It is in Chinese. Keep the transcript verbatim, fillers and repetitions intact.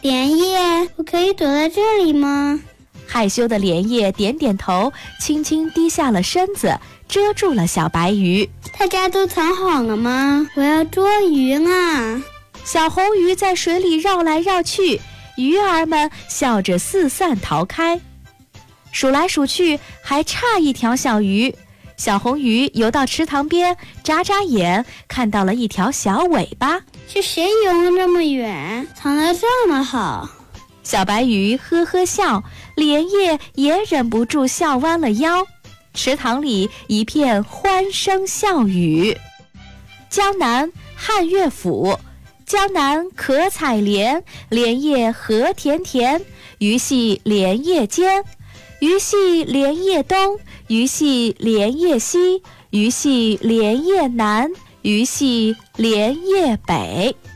莲叶，我可以躲在这里吗？ 害羞的莲叶点点头，轻轻低下了身子，遮住了小白鱼。 大家都藏好了吗？我要捉鱼呢。 小红鱼在水里绕来绕去，鱼儿们笑着四散逃开。数来数去，还差一条小鱼。小红鱼游到池塘边，眨眨眼，看到了一条小尾巴。 是谁游了这么远，藏得这么好？ 小白鱼呵呵笑，莲叶也忍不住笑弯了腰。池塘里一片欢声笑语。江南汉乐府，江南可采莲，莲叶何田田。鱼戏莲叶间，鱼戏莲叶东，鱼戏莲叶西，鱼戏莲叶南，鱼戏莲叶北。